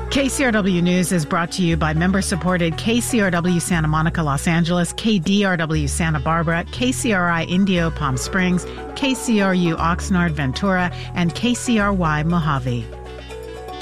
KCRW News is brought to you by member-supported KCRW Santa Monica, Los Angeles, KDRW Santa Barbara, KCRI Indio, Palm Springs, KCRU Oxnard, Ventura, and KCRY Mojave.